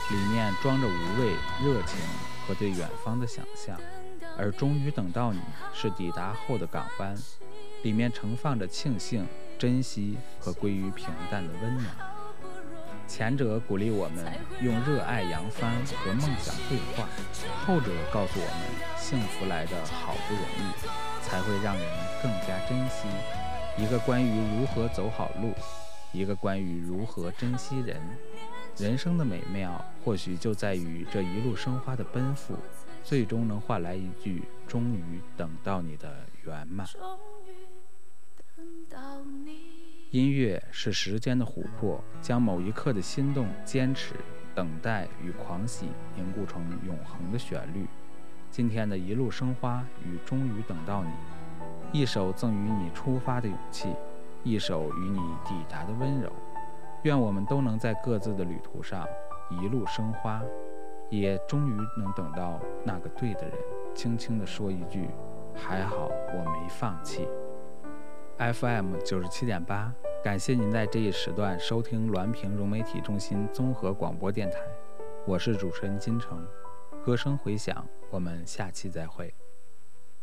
里面装着无畏、热情和对远方的想象，而终于等到你是抵达后的港湾，里面盛放着庆幸、珍惜和归于平淡的温暖。前者鼓励我们用热爱扬帆和梦想对话，后者告诉我们幸福来得好不容易，才会让人更加珍惜。一个关于如何走好路，一个关于如何珍惜人。人生的美妙或许就在于这一路生花的奔赴，最终能换来一句终于等到你的圆满。音乐是时间的琥珀，将某一刻的心动、坚持、等待与狂喜凝固成永恒的旋律。今天的一路生花与终于等到你，一首赠予你出发的勇气，一首与你抵达的温柔。愿我们都能在各自的旅途上一路生花，也终于能等到那个对的人，轻轻地说一句还好我没放弃。FM 97.8，感谢您在这一时段收听滦平融媒体中心综合广播电台，我是主持人金城，歌声回响，我们下期再会。